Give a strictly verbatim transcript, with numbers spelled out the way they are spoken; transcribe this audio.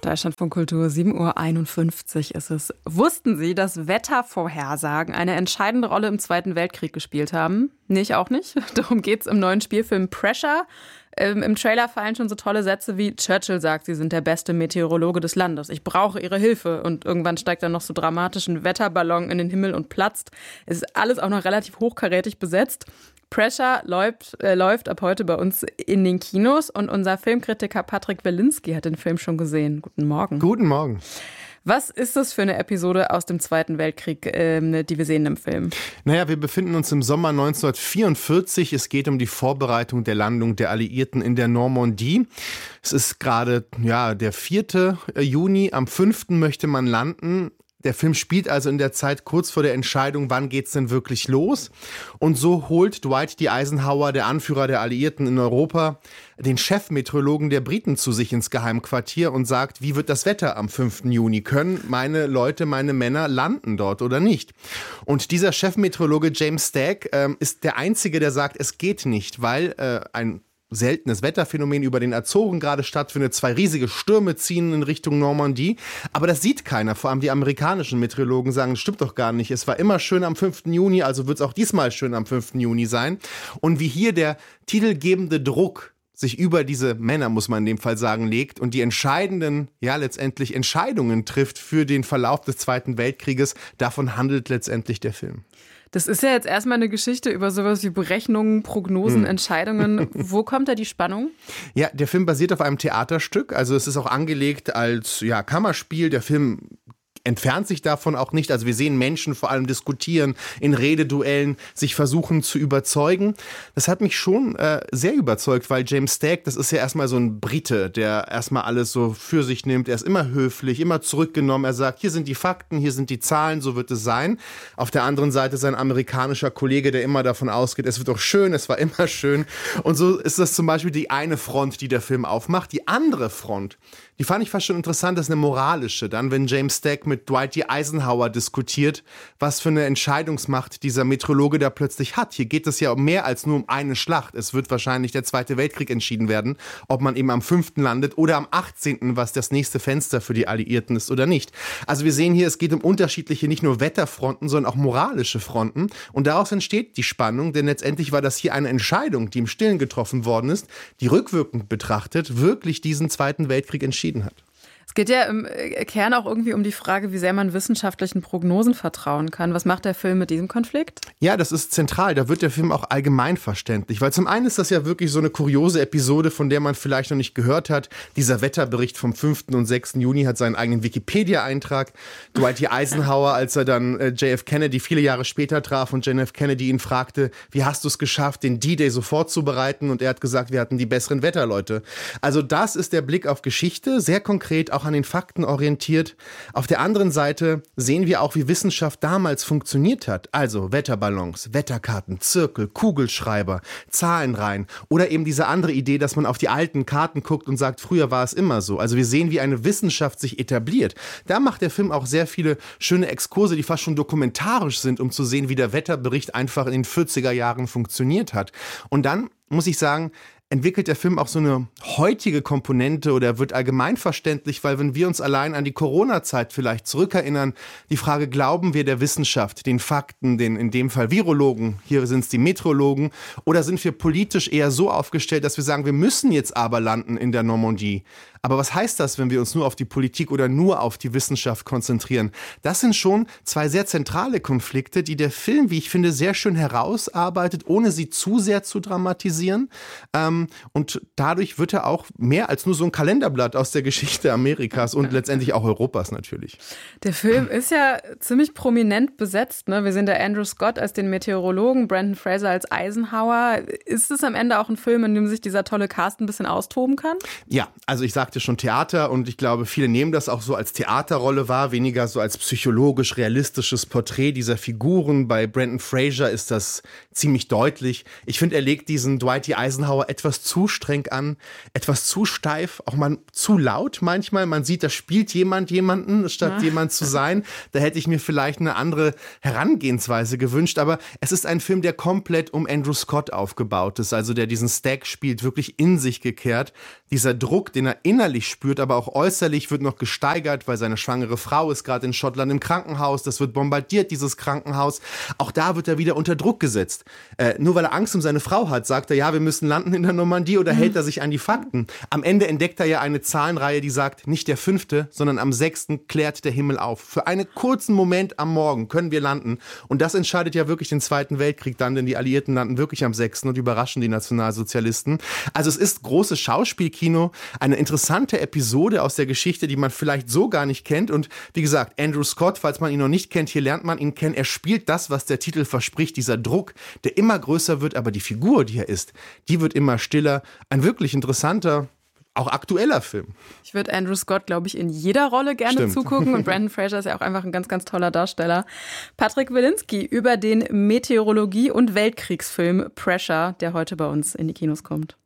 Deutschlandfunk Kultur, sieben Uhr einundfünfzig ist es. Wussten Sie, dass Wettervorhersagen eine entscheidende Rolle im Zweiten Weltkrieg gespielt haben? Nee, ich auch nicht. Darum geht's im neuen Spielfilm Pressure. Ähm, Im Trailer fallen schon so tolle Sätze wie Churchill sagt, Sie sind der beste Meteorologe des Landes. Ich brauche Ihre Hilfe. Und irgendwann steigt dann noch so dramatisch ein Wetterballon in den Himmel und platzt. Es ist alles auch noch relativ hochkarätig besetzt. Pressure läuft, äh, läuft ab heute bei uns in den Kinos und unser Filmkritiker Patrick Wilinski hat den Film schon gesehen. Guten Morgen. Guten Morgen. Was ist das für eine Episode aus dem Zweiten Weltkrieg, äh, die wir sehen im Film? Naja, wir befinden uns im Sommer neunzehnhundertvierundvierzig. Es geht um die Vorbereitung der Landung der Alliierten in der Normandie. Es ist gerade ja, der vierte Juni. Am fünften möchte man landen. Der Film spielt also in der Zeit kurz vor der Entscheidung, wann geht's denn wirklich los? Und so holt Dwight D. Eisenhower, der Anführer der Alliierten in Europa, den Chefmeteorologen der Briten zu sich ins Geheimquartier und sagt, wie wird das Wetter am fünften Juni? Können meine Leute, meine Männer landen dort oder nicht? Und dieser Chefmeteorologe James Stagg äh, ist der Einzige, der sagt, es geht nicht, weil äh, ein seltenes Wetterphänomen über den Azoren gerade stattfindet. Zwei riesige Stürme ziehen in Richtung Normandie. Aber das sieht keiner. Vor allem die amerikanischen Meteorologen sagen, das stimmt doch gar nicht. Es war immer schön am fünften Juni, also wird es auch diesmal schön am fünften Juni sein. Und wie hier der titelgebende Druck sich über diese Männer, muss man in dem Fall sagen, legt und die entscheidenden, ja letztendlich Entscheidungen trifft für den Verlauf des Zweiten Weltkrieges, davon handelt letztendlich der Film. Das ist ja jetzt erstmal eine Geschichte über sowas wie Berechnungen, Prognosen, hm. Entscheidungen. Wo kommt da die Spannung? Ja, der Film basiert auf einem Theaterstück. Also es ist auch angelegt als ja, Kammerspiel. Der Film entfernt sich davon auch nicht. Also wir sehen Menschen vor allem diskutieren, in Rededuellen sich versuchen zu überzeugen. Das hat mich schon äh, sehr überzeugt, weil James Stagg, das ist ja erstmal so ein Brite, der erstmal alles so für sich nimmt. Er ist immer höflich, immer zurückgenommen. Er sagt, hier sind die Fakten, hier sind die Zahlen, so wird es sein. Auf der anderen Seite sein amerikanischer Kollege, der immer davon ausgeht, es wird doch schön, es war immer schön. Und so ist das zum Beispiel die eine Front, die der Film aufmacht. Die andere Front, die fand ich fast schon interessant, das ist eine moralische. Dann, wenn James Stagg mit Dwight D. Eisenhower diskutiert, was für eine Entscheidungsmacht dieser Meteorologe da plötzlich hat. Hier geht es ja um mehr als nur um eine Schlacht. Es wird wahrscheinlich der Zweite Weltkrieg entschieden werden, ob man eben am fünften landet oder am achtzehnten, was das nächste Fenster für die Alliierten ist oder nicht. Also wir sehen hier, es geht um unterschiedliche, nicht nur Wetterfronten, sondern auch moralische Fronten. Und daraus entsteht die Spannung, denn letztendlich war das hier eine Entscheidung, die im Stillen getroffen worden ist, die rückwirkend betrachtet wirklich diesen Zweiten Weltkrieg entschieden hat. Es geht ja im Kern auch irgendwie um die Frage, wie sehr man wissenschaftlichen Prognosen vertrauen kann. Was macht der Film mit diesem Konflikt? Ja, das ist zentral. Da wird der Film auch allgemeinverständlich. Weil zum einen ist das ja wirklich so eine kuriose Episode, von der man vielleicht noch nicht gehört hat. Dieser Wetterbericht vom fünften und sechsten Juni hat seinen eigenen Wikipedia-Eintrag. Dwight D. Eisenhower, als er dann J F Kennedy viele Jahre später traf und John F. Kennedy ihn fragte, wie hast du es geschafft, den D-Day so vorzubereiten? Und er hat gesagt, wir hatten die besseren Wetterleute. Also das ist der Blick auf Geschichte, sehr konkret, auch an den Fakten orientiert. Auf der anderen Seite sehen wir auch, wie Wissenschaft damals funktioniert hat. Also Wetterballons, Wetterkarten, Zirkel, Kugelschreiber, Zahlenreihen oder eben diese andere Idee, dass man auf die alten Karten guckt und sagt, früher war es immer so. Also wir sehen, wie eine Wissenschaft sich etabliert. Da macht der Film auch sehr viele schöne Exkurse, die fast schon dokumentarisch sind, um zu sehen, wie der Wetterbericht einfach in den vierziger Jahren funktioniert hat. Und dann muss ich sagen, entwickelt der Film auch so eine heutige Komponente oder wird allgemeinverständlich, weil wenn wir uns allein an die Corona-Zeit vielleicht zurückerinnern, die Frage, glauben wir der Wissenschaft, den Fakten, den in dem Fall Virologen, hier sind es die Meteorologen, oder sind wir politisch eher so aufgestellt, dass wir sagen, wir müssen jetzt aber landen in der Normandie. Aber was heißt das, wenn wir uns nur auf die Politik oder nur auf die Wissenschaft konzentrieren? Das sind schon zwei sehr zentrale Konflikte, die der Film, wie ich finde, sehr schön herausarbeitet, ohne sie zu sehr zu dramatisieren. Ähm, und dadurch wird er auch mehr als nur so ein Kalenderblatt aus der Geschichte Amerikas und letztendlich auch Europas natürlich. Der Film ist ja ziemlich prominent besetzt, ne? Wir sehen da Andrew Scott als den Meteorologen, Brendan Fraser als Eisenhower. Ist es am Ende auch ein Film, in dem sich dieser tolle Cast ein bisschen austoben kann? Ja, also ich sagte schon Theater und ich glaube, viele nehmen das auch so als Theaterrolle wahr, weniger so als psychologisch realistisches Porträt dieser Figuren. Bei Brendan Fraser ist das ziemlich deutlich. Ich finde, er legt diesen Dwight D. Eisenhower etwas etwas zu streng an, etwas zu steif, auch mal zu laut manchmal. Man sieht, da spielt jemand jemanden, statt ja. jemand zu sein. Da hätte ich mir vielleicht eine andere Herangehensweise gewünscht. Aber es ist ein Film, der komplett um Andrew Scott aufgebaut ist, also der diesen Stag spielt, wirklich in sich gekehrt. Dieser Druck, den er innerlich spürt, aber auch äußerlich, wird noch gesteigert, weil seine schwangere Frau ist gerade in Schottland im Krankenhaus. Das wird bombardiert, dieses Krankenhaus. Auch da wird er wieder unter Druck gesetzt. Äh, nur weil er Angst um seine Frau hat, sagt er, ja, wir müssen landen in der Normandie, oder mhm. hält er sich an die Fakten? Am Ende entdeckt er ja eine Zahlenreihe, die sagt, nicht der fünfte, sondern am sechsten klärt der Himmel auf. Für einen kurzen Moment am Morgen können wir landen. Und das entscheidet ja wirklich den Zweiten Weltkrieg dann, denn die Alliierten landen wirklich am sechsten und überraschen die Nationalsozialisten. Also es ist großes Schauspielkino, eine interessante Episode aus der Geschichte, die man vielleicht so gar nicht kennt. Und wie gesagt, Andrew Scott, falls man ihn noch nicht kennt, hier lernt man ihn kennen. Er spielt das, was der Titel verspricht, dieser Druck, der immer größer wird, aber die Figur, die er ist, die wird immer stiller. Ein wirklich interessanter, auch aktueller Film. Ich würde Andrew Scott, glaube ich, in jeder Rolle gerne Stimmt. zugucken. Und Brendan Fraser ist ja auch einfach ein ganz, ganz toller Darsteller. Patrick Wilinski über den Meteorologie- und Weltkriegsfilm Pressure, der heute bei uns in die Kinos kommt.